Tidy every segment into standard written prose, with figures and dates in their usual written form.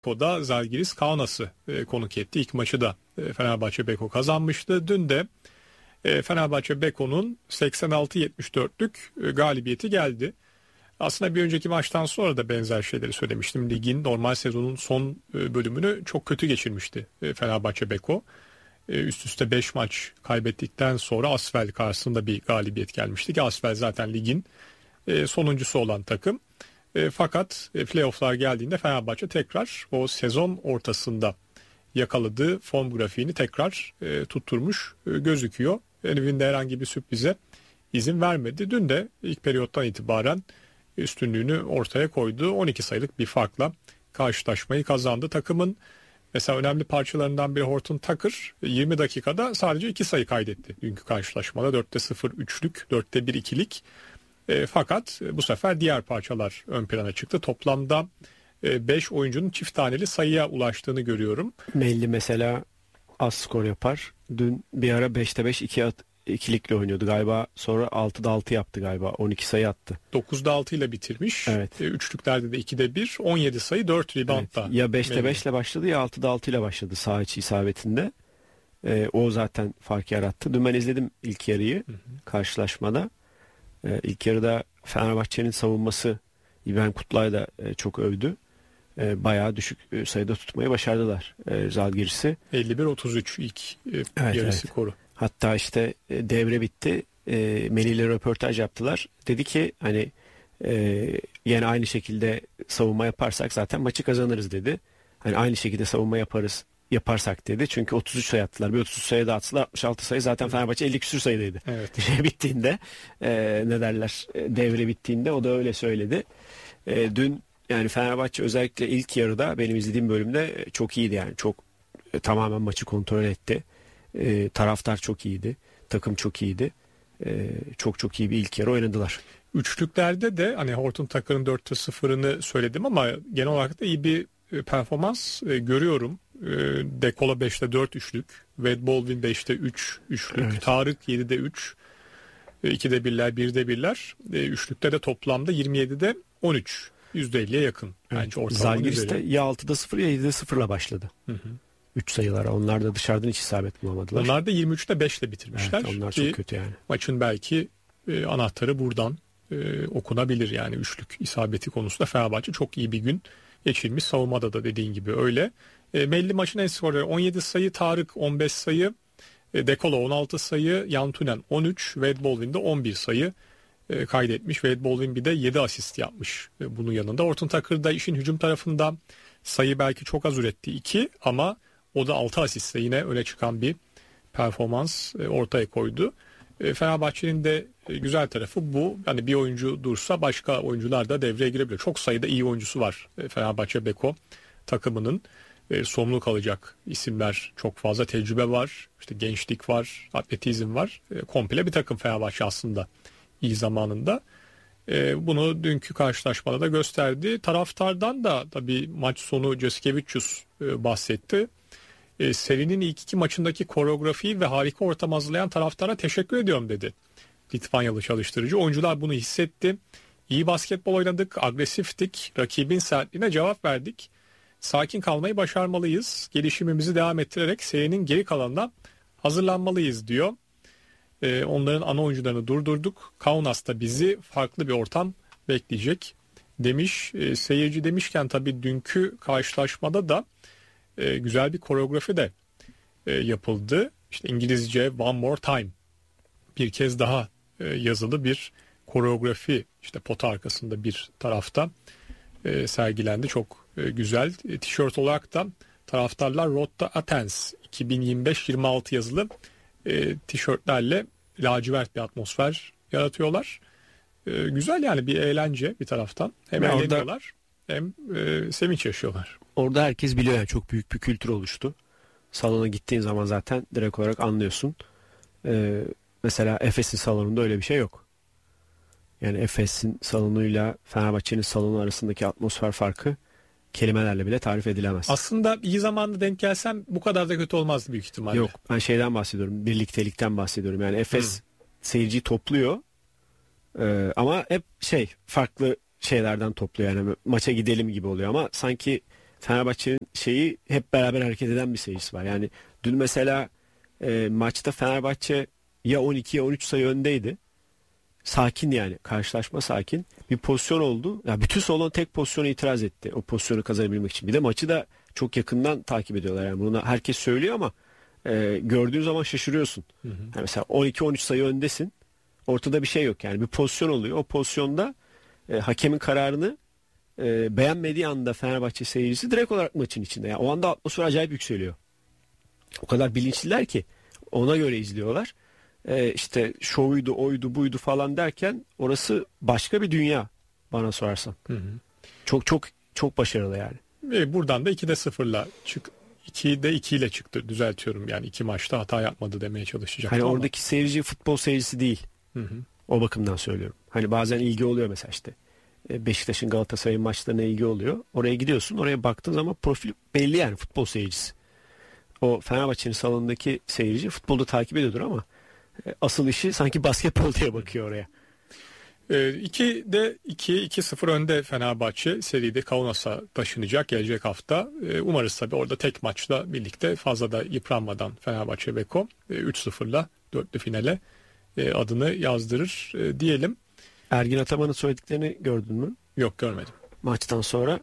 Beko'da Zalgiris Kaunas'ı konuk etti. İlk maçı da Fenerbahçe Beko kazanmıştı. Dün de Fenerbahçe Beko'nun 86-74'lük galibiyeti geldi. Aslında bir önceki maçtan sonra da benzer şeyleri söylemiştim. Ligin normal sezonun son bölümünü çok kötü geçirmişti Fenerbahçe Beko. Üst üste 5 maç kaybettikten sonra Asvel karşısında bir galibiyet gelmişti ki Asvel zaten ligin sonuncusu olan takım. Fakat playofflar geldiğinde Fenerbahçe tekrar o sezon ortasında yakaladığı form grafiğini tekrar tutturmuş gözüküyor. Evinde herhangi bir sürprize izin vermedi. Dün de ilk periyottan itibaren üstünlüğünü ortaya koydu. 12 sayılık bir farkla karşılaşmayı kazandı. Takımın mesela önemli parçalarından biri Horton Tucker 20 dakikada sadece 2 sayı kaydetti dünkü karşılaşmada. 4'te 0 üçlük, 4'te 1 ikilik. Fakat bu sefer diğer parçalar ön plana çıktı. Toplamda 5 oyuncunun çift taneli sayıya ulaştığını görüyorum. Melli mesela az skor yapar. Dün bir ara 5'te 5 ikilikle oynuyordu galiba. Sonra 6'da 6 yaptı galiba. 12 sayı attı. 9'da 6 ile bitirmiş. Evet. Üçlüklerde de 2'de 1, 17 sayı, 4 reboundda. Evet. Ya 5'te 5 ile başladı ya 6'da 6 ile başladı saha içi isabetinde. O zaten fark yarattı. Dün ben izledim ilk yarıyı karşılaşmada. İlk yarıda Fenerbahçe'nin savunması İbrahim Kutlay da çok övdü. Bayağı düşük sayıda tutmayı başardılar Zalgiris'i. 51-33 ilk yarı skoru. Hatta işte devre bitti. Melih ile röportaj yaptılar. Dedi ki hani yine aynı şekilde savunma yaparsak zaten maçı kazanırız dedi. Hani aynı şekilde savunma yaparsak dedi. Çünkü 33 sayı attılar. Bir 33 sayı da attılar. 66 sayı zaten Fenerbahçe 50 küsur sayıdaydı. Evet. Bittiğinde devre bittiğinde o da öyle söyledi. Dün yani Fenerbahçe özellikle ilk yarıda benim izlediğim bölümde çok iyiydi yani. Çok tamamen maçı kontrol etti. Taraftar çok iyiydi. Takım çok iyiydi. Çok iyi bir ilk yarı oynadılar. Üçlüklerde de hani Horton Tucker'ın 4'te 0'ını söyledim ama genel olarak da iyi bir performans görüyorum. Dekola 5'te 4 üçlük. Wade Baldwin 5'te 3 üçlük. Evet. Tarık 7'de 3. 2'de 1'ler, 1'de 1'ler. Üçlükte de toplamda 27'de 13. %50'ye yakın. Evet. Zalgiris'te ya 6'da 0 ya 7'de 0'la başladı. 3 sayılara. Onlar da dışarıdan hiç isabet bulamadılar. Onlar da 23'te 5'le bitirmişler. Evet, onlar çok kötü yani. Maçın belki anahtarı buradan okunabilir yani üçlük isabeti konusunda Fenerbahçe çok iyi bir gün geçirmiş. Savunmada da dediğin gibi öyle. Melli maçın en skorları 17 sayı, Tarık 15 sayı, Dekola 16 sayı, Yantunen 13, Wade Baldwin de 11 sayı kaydetmiş. Wade Baldwin bir de 7 asist yapmış bunun yanında. Horton Tucker da işin hücum tarafında sayı belki çok az üretti 2 ama o da 6 asistle yine öne çıkan bir performans ortaya koydu. Fenerbahçe'nin de güzel tarafı bu. Yani bir oyuncu dursa başka oyuncular da devreye girebilir. Çok sayıda iyi oyuncusu var Fenerbahçe Beko takımının. Sorumluluk alacak isimler çok fazla, tecrübe var. İşte gençlik var, atletizm var. Komple bir takım Fenerbahçe aslında iyi zamanında. Bunu dünkü karşılaşmada da gösterdi. Taraftardan da tabii maç sonu Jasikevicius bahsetti. Serinin ilk 2 maçındaki koreografiyi ve harika ortam hazırlayan taraftara teşekkür ediyorum dedi. Litvanyalı çalıştırıcı. Oyuncular bunu hissetti. İyi basketbol oynadık, agresiftik, rakibin sertliğine cevap verdik. Sakin kalmayı başarmalıyız. Gelişimimizi devam ettirerek serinin geri kalanına hazırlanmalıyız diyor. Onların ana oyuncularını durdurduk. Kaunas'ta bizi farklı bir ortam bekleyecek demiş. Seyirci demişken tabii dünkü karşılaşmada da güzel bir koreografi de yapıldı. İşte İngilizce One More Time bir kez daha yazılı bir koreografi işte pota arkasında bir tarafta sergilendi. Çok güzel. Tişört olarak da taraftarlar Road to Athens 2025-26 yazılı tişörtlerle lacivert bir atmosfer yaratıyorlar. Güzel yani bir eğlence bir taraftan. Hem eğleniyorlar hem sevinç yaşıyorlar. Orada herkes biliyor yani çok büyük bir kültür oluştu. Salona gittiğin zaman zaten direkt olarak anlıyorsun. Mesela Efes'in salonunda öyle bir şey yok. Yani Efes'in salonuyla Fenerbahçe'nin salonu arasındaki atmosfer farkı kelimelerle bile tarif edilemez. Aslında iyi zamanda denk gelsem bu kadar da kötü olmazdı büyük ihtimalle. Yok, ben şeyden bahsediyorum. Birliktelikten bahsediyorum. Yani Efes seyirciyi topluyor. Ama hep farklı şeylerden topluyor. Yani maça gidelim gibi oluyor ama sanki Fenerbahçe'nin şeyi hep beraber hareket eden bir seyircisi var. Yani dün mesela maçta Fenerbahçe ya 12 ya 13 sayı öndeydi. Sakin yani. Karşılaşma sakin. Bir pozisyon oldu. Ya bütün salon tek pozisyona itiraz etti. O pozisyonu kazanabilmek için. Bir de maçı da çok yakından takip ediyorlar. Yani bunu herkes söylüyor ama gördüğün zaman şaşırıyorsun. Yani mesela 12-13 sayı öndesin. Ortada bir şey yok. Yani bir pozisyon oluyor. O pozisyonda hakemin kararını beğenmediği anda Fenerbahçe seyircisi direkt olarak maçın içinde. Yani o anda atmosfer acayip yükseliyor. O kadar bilinçliler ki ona göre izliyorlar. İşte şovuydu, oydu, buydu falan derken orası başka bir dünya bana sorarsan. Çok çok çok başarılı yani. Ve buradan da 2'de 0'la 2'de 2 ile çıktı. Düzeltiyorum yani 2 maçta hata yapmadı demeye çalışacak. Hani oradaki seyirci futbol seyircisi değil. O bakımdan söylüyorum. Hani bazen ilgi oluyor mesela işte. Beşiktaş'ın Galatasaray'ın maçlarına ilgi oluyor. Oraya gidiyorsun. Oraya baktığın zaman profil belli yani futbol seyircisi. O Fenerbahçe'nin salonundaki seyirci futbolda takip ediyordur ama asıl işi sanki basketbol diye bakıyor oraya. 2'de 2-0 önde Fenerbahçe seride Kaunas'a taşınacak gelecek hafta. Umarız tabii orada tek maçla birlikte fazla da yıpranmadan Fenerbahçe Beko 3-0'la dörtlü finale adını yazdırır diyelim. Ergin Ataman'ın söylediklerini gördün mü? Yok, görmedim. Maçtan sonra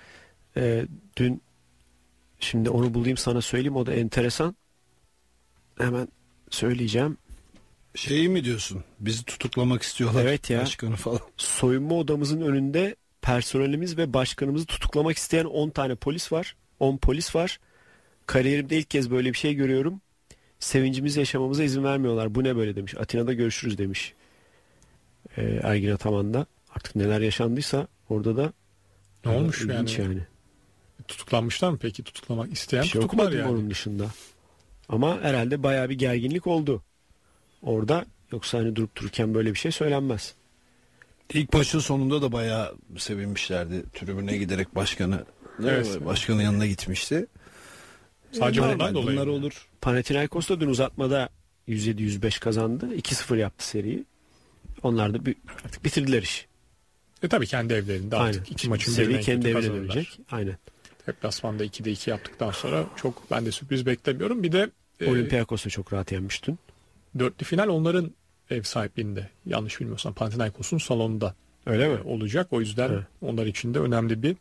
dün şimdi onu bulayım sana söyleyeyim, o da enteresan. Hemen söyleyeceğim. Şeyi mi diyorsun? Bizi tutuklamak istiyorlar. Evet ya. Başkanı falan. Soyunma odamızın önünde personelimiz ve başkanımızı tutuklamak isteyen 10 tane polis var. 10 polis var. Kariyerimde ilk kez böyle bir şey görüyorum. Sevincimizi yaşamamıza izin vermiyorlar. Bu ne böyle demiş. Atina'da görüşürüz demiş. Ergin Ataman'da. Artık neler yaşandıysa orada da ne olmuş yani? Tutuklanmışlar mı peki? Tutuklamak isteyen bir şey tutuklar yani. Onun dışında. Ama herhalde bayağı bir gerginlik oldu orada. Yoksa hani durup dururken böyle bir şey söylenmez. İlk maçın sonunda da bayağı sevinmişlerdi. Tribüne giderek başkanın yanına gitmişti. Sadece bundan dolayı. Bunlar olur. Panathinaikos da dün uzatmada 107-105 kazandı. 2-0 yaptı seriyi. Onlar da artık bitirdiler işi. Tabii kendi evlerinde artık. Aynen. İki maçın seri birine kendi evine dönecek. Aynen. Deplasmanda 2'de 2 yaptıktan sonra çok ben de sürpriz beklemiyorum. Bir de Olympiakos'u çok rahat yenmiştin. Dörtlü final onların ev sahipliğinde. Yanlış bilmiyorsam Panathinaikos'un salonunda. Öyle mi? Olacak. O yüzden onlar için de önemli bir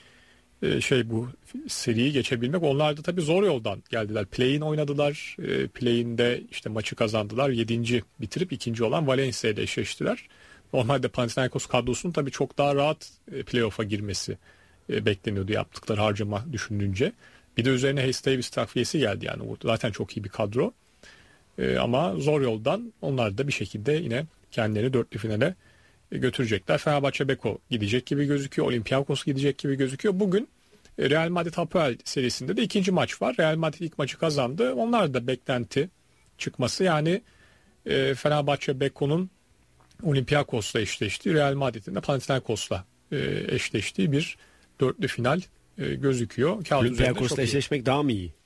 bu seriyi geçebilmek. Onlar da tabii zor yoldan geldiler. Play-in oynadılar. Play-in'de işte maçı kazandılar. 7. bitirip 2. olan Valencia ile eşleştiler. Normalde Panathinaikos kadrosunun tabii çok daha rahat playoff'a girmesi bekleniyordu yaptıkları harcama düşününce. Bir de üzerine Hayes Davis takviyesi geldi yani. O zaten çok iyi bir kadro. Ama zor yoldan onlar da bir şekilde yine kendilerini dörtlü finale götürecekler. Fenerbahçe Beko gidecek gibi gözüküyor. Olympiakos gidecek gibi gözüküyor. Bugün Real Madrid Hapoel serisinde de 2. maç var. Real Madrid ilk maçı kazandı. Onlar da beklenti çıkması yani Fenerbahçe Beko'nun Olympiakos'la eşleştiği, Real Madrid'in de Panathinaikos'la eşleştiği bir dörtlü final gözüküyor. Olympiakos'la eşleşmek daha mı iyi?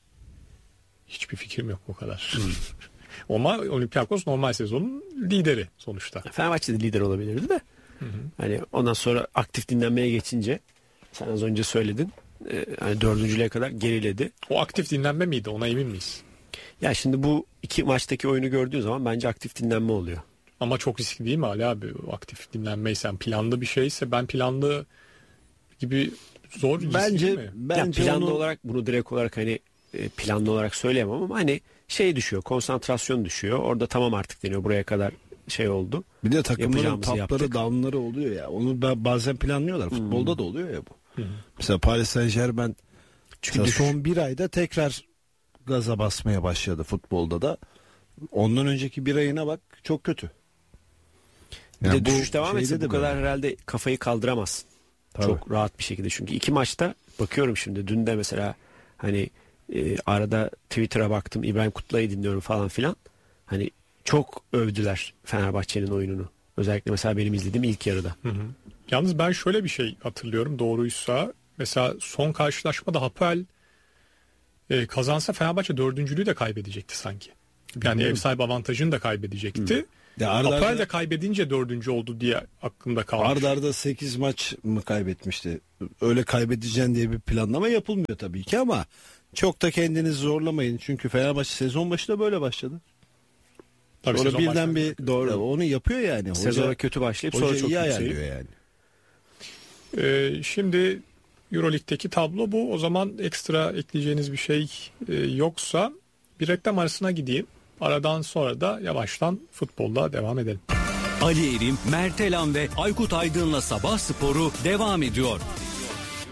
Hiçbir fikrim yok o kadar. Ama Olympiakos normal sezonun lideri sonuçta. Fenerbahçe de lider olabilirdi de. Hani ondan sonra aktif dinlenmeye geçince sen az önce söyledin. Hani dördüncülüğe kadar geriledi. O aktif dinlenme miydi? Ona emin miyiz? Ya şimdi bu iki maçtaki oyunu gördüğün zaman bence aktif dinlenme oluyor. Ama çok riskli değil mi Ali abi? Aktif dinlenmeysen planlı bir şeyse ben planlı gibi zor riskli değil mi? Bence planlı olarak bunu direkt olarak hani planlı olarak söyleyemem ama hani şey düşüyor, konsantrasyon düşüyor. Orada tamam artık deniyor, buraya kadar şey oldu. Bir de takımların tapları, yaptık. downları oluyor ya. Onu bazen planlıyorlar. Futbolda da oluyor ya bu. Mesela Paris Saint-Germain son bir ayda tekrar gaza basmaya başladı futbolda da. Ondan önceki bir ayına bak çok kötü. Bir de düşüş devam etse bu kadar herhalde kafayı kaldıramazsın. Tabii. Çok rahat bir şekilde. Çünkü iki maçta bakıyorum şimdi. Dün de mesela hani arada Twitter'a baktım. İbrahim Kutluay'ı dinliyorum falan filan. Hani çok övdüler Fenerbahçe'nin oyununu. Özellikle mesela benim izlediğim ilk yarıda. Yalnız ben şöyle bir şey hatırlıyorum doğruysa. Mesela son karşılaşmada Hapoel kazansa Fenerbahçe dördüncülüğü de kaybedecekti sanki. Yani ev sahibi avantajını da kaybedecekti. Apoel de kaybedince 4. oldu diye aklımda kalmış. Arda 8 maç mı kaybetmişti? Öyle kaybedeceğin diye bir planlama yapılmıyor tabii ki ama çok da kendinizi zorlamayın. Çünkü Fenerbahçe sezon başında böyle başladı. Tabii sonra birden bir doğru onu yapıyor yani. Sezona kötü başlayıp sonra çok iyi yükselip. yani. Şimdi Euroleague'deki tablo bu. O zaman ekstra ekleyeceğiniz bir şey yoksa bir reklam arasına gideyim. Aradan sonra da yavaştan futbolla devam edelim. Ali Erim, Mert Elan ve Aykut Aydın'la Sabah Sporu devam ediyor.